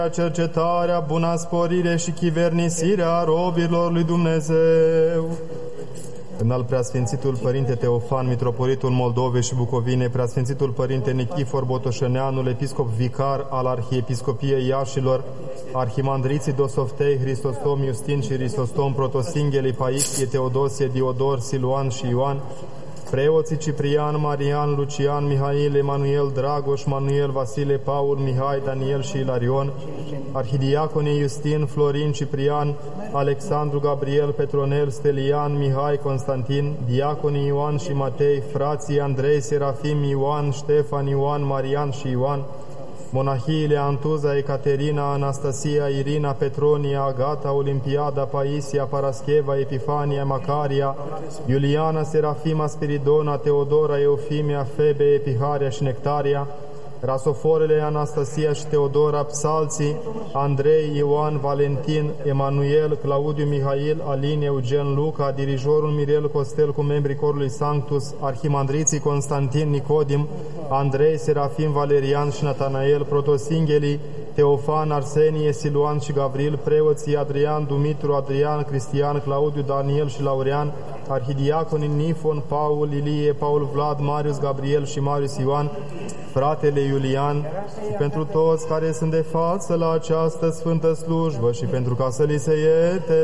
cercetarea, buna sporire și chivernisirea robilor lui Dumnezeu. Înalt Preasfințitul Părinte Teofan, Mitropolitul Moldovei și Bucovinei, Preasfințitul Părinte Nichifor Botoșăneanul, Episcop Vicar al Arhiepiscopiei Iașilor, Arhimandriții Dosoftei, Hristostom Iustin și Hristostom Protosinghelii Paisie, Teodosie, Diodor, Siluan și Ioan, preoții Ciprian, Marian, Lucian, Mihail, Emanuel, Dragoș, Manuel, Vasile, Paul, Mihai, Daniel și Ilarion, arhidiaconii Iustin, Florin, Ciprian, Alexandru, Gabriel, Petronel, Stelian, Mihai, Constantin, diaconii Ioan și Matei, frații Andrei, Serafim, Ioan, Ștefan, Ioan, Marian și Ioan, monahiile Antuza, Ecaterina, Anastasia, Irina, Petronia, Agata, Olimpiada, Paisia, Parascheva, Epifania, Macaria, Iuliana, Serafima, Spiridona, Teodora, Eufimia, Febe, Epiharia și Nectaria, Rasoforele, Anastasia și Teodora, psalții Andrei, Ioan, Valentin, Emanuel, Claudiu, Mihail, Alin, Eugen, Luca, dirijorul Mirel Costel cu membrii corului Sanctus, arhimandriții Constantin, Nicodim, Andrei, Serafim, Valerian și Natanael, protosinghelii Teofan, Arsenie, Siluan și Gavril, preoții Adrian, Dumitru, Adrian, Cristian, Claudiu, Daniel și Laurean, arhidiaconii Nifon, Paul, Ilie, Paul, Vlad, Marius, Gabriel și Marius Ioan, fratele Iulian, și pentru toți care sunt de față la această sfântă slujbă și pentru ca să li se ierte